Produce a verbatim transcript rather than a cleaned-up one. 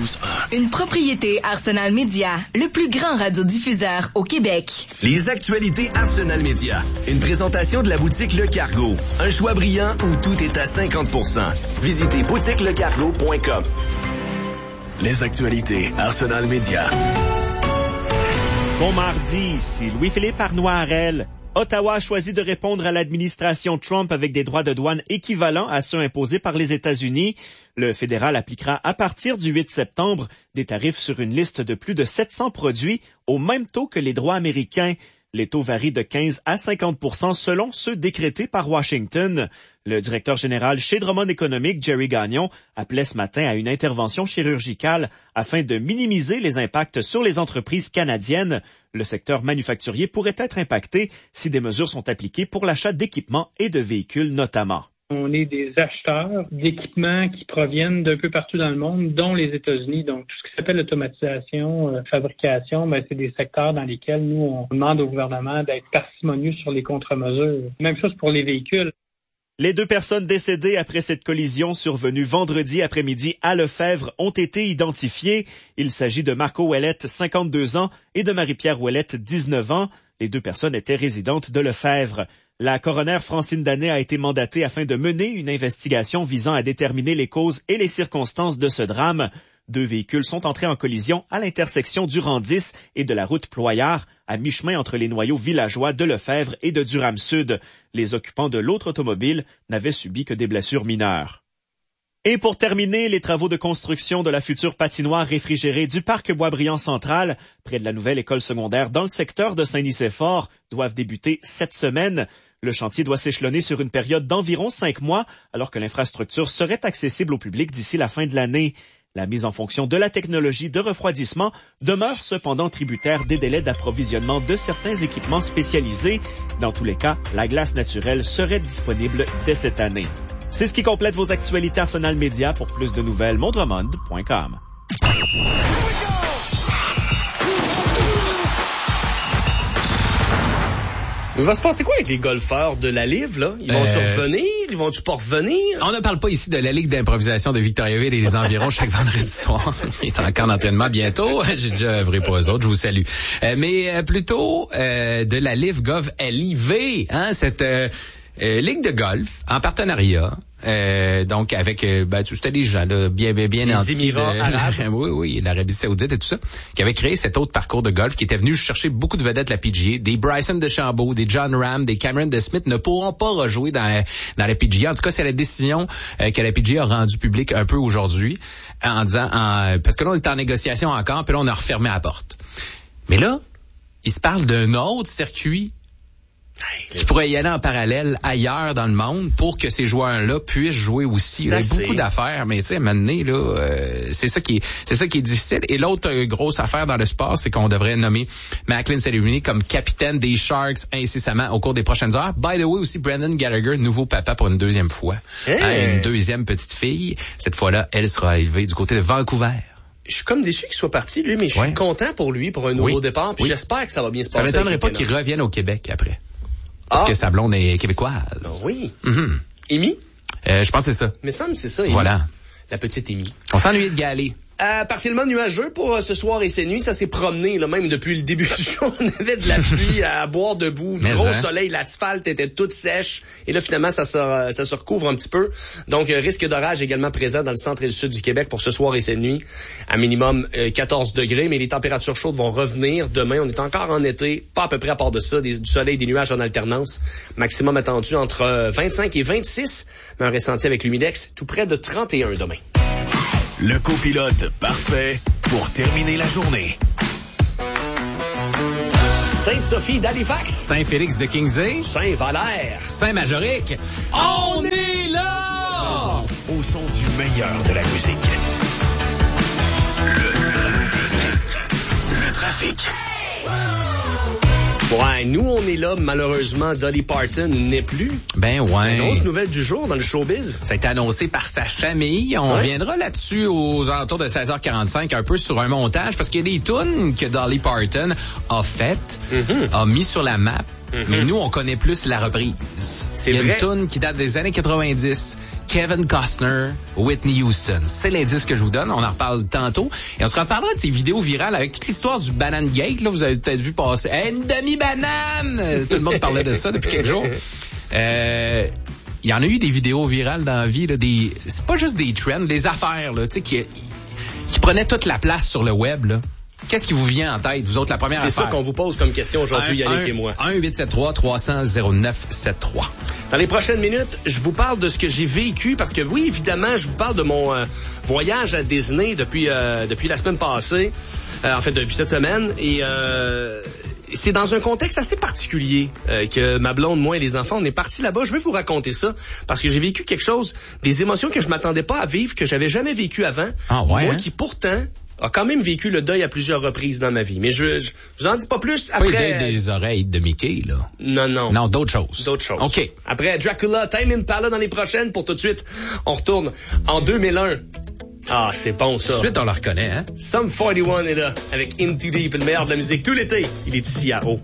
douze un. Une propriété Arsenal Média, le plus grand radiodiffuseur au Québec. Les actualités Arsenal Média. Une présentation de la boutique Le Cargo. Un choix brillant où tout est à cinquante pour cent. Visitez boutique le cargo point com. Les actualités Arsenal Média. Bon mardi, ici Louis-Philippe Arnois-Harel. Ottawa a choisi de répondre à l'administration Trump avec des droits de douane équivalents à ceux imposés par les États-Unis. Le fédéral appliquera à partir du huit septembre des tarifs sur une liste de plus de sept cents produits au même taux que les droits américains. Les taux varient de quinze à cinquante pour cent selon ceux décrétés par Washington. Le directeur général chez Drummond Economics, Jerry Gagnon, appelait ce matin à une intervention chirurgicale afin de minimiser les impacts sur les entreprises canadiennes. Le secteur manufacturier pourrait être impacté si des mesures sont appliquées pour l'achat d'équipements et de véhicules notamment. On est des acheteurs d'équipements qui proviennent d'un peu partout dans le monde, dont les États-Unis. Donc, tout ce qui s'appelle l'automatisation, euh, fabrication, ben, c'est des secteurs dans lesquels nous, on demande au gouvernement d'être parcimonieux sur les contre-mesures. Même chose pour les véhicules. Les deux personnes décédées après cette collision survenue vendredi après-midi à Lefebvre ont été identifiées. Il s'agit de Marco Ouellette, cinquante-deux ans, et de Marie-Pierre Ouellette, dix-neuf ans. Les deux personnes étaient résidentes de Lefebvre. La coroner Francine Danet a été mandatée afin de mener une investigation visant à déterminer les causes et les circonstances de ce drame. Deux véhicules sont entrés en collision à l'intersection du rang dix et de la route Ployard, à mi-chemin entre les noyaux villageois de Lefebvre et de Durham-Sud. Les occupants de l'autre automobile n'avaient subi que des blessures mineures. Et pour terminer, les travaux de construction de la future patinoire réfrigérée du parc Boisbriand Central, près de la nouvelle école secondaire dans le secteur de Saint-Nicéphore, doivent débuter cette semaine. Le chantier doit s'échelonner sur une période d'environ cinq mois, alors que l'infrastructure serait accessible au public d'ici la fin de l'année. La mise en fonction de la technologie de refroidissement demeure cependant tributaire des délais d'approvisionnement de certains équipements spécialisés. Dans tous les cas, la glace naturelle serait disponible dès cette année. C'est ce qui complète vos actualités Arsenal Média. Pour plus de nouvelles, mondremond point com. Il va se passer quoi avec les golfeurs de la Live, là? Ils vont-tu euh... revenir? Ils vont-tu pas revenir? On ne parle pas ici de la Ligue d'improvisation de Victoriaville et les environs chaque vendredi soir. Il est en camp d'entraînement bientôt. J'ai déjà œuvré pour eux autres, je vous salue. Euh, mais euh, plutôt euh, de la Live Gov L I V, hein, cette euh, euh, ligue de golf en partenariat. Euh, donc avec euh, ben c'était des gens là, bien bien bien les Émirats arabes. oui oui l'Arabie Saoudite et tout ça qui avait créé cet autre parcours de golf qui était venu chercher beaucoup de vedettes de la P G A, des Bryson DeChambeau, des John Ram, des Cameron DeSmith ne pourront pas rejouer dans la, dans la P G A. En tout cas, c'est la décision euh, que la P G A a rendue publique un peu aujourd'hui en disant en, parce que là on est en négociation encore, puis là on a refermé la porte. Mais là, il se parle d'un autre circuit qui pourrait y aller en parallèle ailleurs dans le monde pour que ces joueurs-là puissent jouer aussi. Il y a beaucoup d'affaires, mais tu sais, à un moment donné, là, euh, c'est ça qui est, c'est ça qui est difficile. Et l'autre euh, grosse affaire dans le sport, c'est qu'on devrait nommer Macklin Celebrini comme capitaine des Sharks incessamment au cours des prochaines heures. By the way, aussi Brendan Gallagher, nouveau papa pour une deuxième fois. Hey. Hein, une deuxième petite fille. Cette fois-là, elle sera élevée du côté de Vancouver. Je suis comme déçu qu'il soit parti, lui, mais je suis ouais. content pour lui, pour un nouveau oui. départ, puis oui. j'espère que ça va bien se passer. Ça m'étonnerait pas qu'il revienne au Québec après. Parce ah. que sa blonde est québécoise. Oui. Mm-hmm. Amy? Euh, je pense que c'est ça. Mais ça me c'est ça, Amy. Voilà. La petite Amy. On s'ennuie de Galé. Euh, partiellement nuageux pour euh, ce soir et ces nuits. Ça s'est promené, là, même depuis le début du jour. On avait de la pluie à boire debout. Le gros hein? soleil, l'asphalte était toute sèche. Et là, finalement, ça se, euh, ça se recouvre un petit peu. Donc, euh, risque d'orage également présent dans le centre et le sud du Québec pour ce soir et ces nuits. À minimum euh, quatorze degrés, mais les températures chaudes vont revenir demain. On est encore en été, pas à peu près à part de ça, des, du soleil et des nuages en alternance. Maximum attendu entre euh, vingt-cinq et vingt-six, mais un ressenti avec l'humidex tout près de trente et un demain. Le copilote parfait pour terminer la journée. Sainte-Sophie d'Halifax. Saint-Félix de Kingsey. Saint-Valère. Saint-Majorique. On est là! Au son du meilleur de la musique. Le, le trafic. Ouais, nous, on est là. Malheureusement, Dolly Parton n'est plus. Ben ouais. Une autre nouvelle du jour dans le showbiz. Ça a été annoncé par sa famille. On ouais. reviendra là-dessus aux alentours de seize heures quarante-cinq, un peu sur un montage, parce qu'il y a des tunes que Dolly Parton a faites, mm-hmm. a mis sur la map, Mm-hmm. Mais nous, on connaît plus la reprise. C'est Il y a vrai. une tune qui date des années quatre-vingt-dix. Kevin Costner, Whitney Houston. C'est l'indice que je vous donne. On en reparle tantôt. Et on se reparlera de ces vidéos virales avec toute l'histoire du Banana Gate. Là, vous avez peut-être vu passer. Hey, une demi-banane! Tout le monde parlait de ça depuis quelques jours. Euh... Il y en a eu des vidéos virales dans la vie, là, des, c'est pas juste des trends, des affaires, là, tu sais, qui, qui prenaient toute la place sur le web, là. Qu'est-ce qui vous vient en tête, vous autres, la première C'est affaire? ça qu'on vous pose comme question aujourd'hui, un, Yannick un, et moi. un huit sept trois trois cents zéro neuf sept trois. Dans les prochaines minutes, je vous parle de ce que j'ai vécu, parce que oui, évidemment, je vous parle de mon euh, voyage à Disney depuis euh, depuis la semaine passée, euh, en fait, depuis cette semaine, et euh, c'est dans un contexte assez particulier euh, que ma blonde, moi et les enfants, on est partis là-bas. Je vais vous raconter ça, parce que j'ai vécu quelque chose, des émotions que je m'attendais pas à vivre, que j'avais jamais vécu avant. Ah ouais, moi hein? qui, pourtant, a quand même vécu le deuil à plusieurs reprises dans ma vie. Mais je, je, je vous en dis pas plus Pas après... idée des oreilles de Mickey, là. Non, non. Non, d'autres choses. D'autres choses. OK. Après Dracula, Tame Impala dans les prochaines. Pour tout de suite, on retourne en deux mille un. Ah, c'est bon, ça. Tout de suite, on le reconnaît, hein? Sum quarante et un est là, avec Into Deep, le meilleur de la musique tout l'été. Il est ici à O.